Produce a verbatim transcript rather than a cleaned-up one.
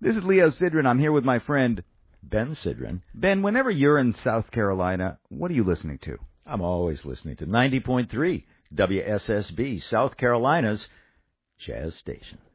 This is Leo Sidran. I'm here with my friend Ben Sidran. Ben. Whenever you're in South Carolina, what are you listening to? I'm always listening to ninety point three W S S B, South Carolina's Jazz Station.